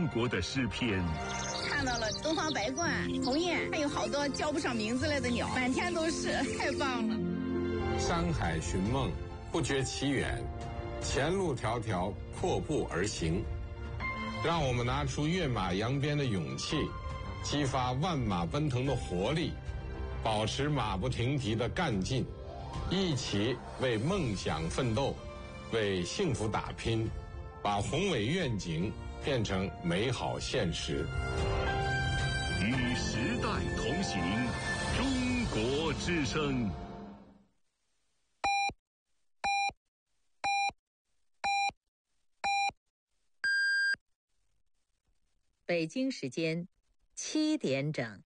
国的诗篇。 看到了东方白鹳、鸿雁，还有好多叫不上名字来的鸟，满天都是，太棒了。 山海寻梦，不觉其远，前路迢迢，阔步而行。让我们拿出跃马扬鞭的勇气，激发万马奔腾的活力，保持马不停蹄的干劲，一起为梦想奋斗，为幸福打拼，把宏伟愿景变成美好现实。 与时代同行，中国之声。 北京时间7点整。